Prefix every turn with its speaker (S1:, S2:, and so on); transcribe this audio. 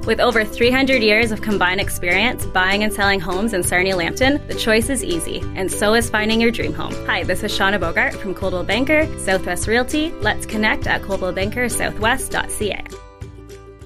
S1: With over 300 years of combined experience buying and selling homes in Sarnia-Lambton, the choice is easy, and so is finding your dream home. Hi, this is Shauna Bogart from Coldwell Banker Southwest Realty. Let's connect at coldwellbankersouthwest.ca.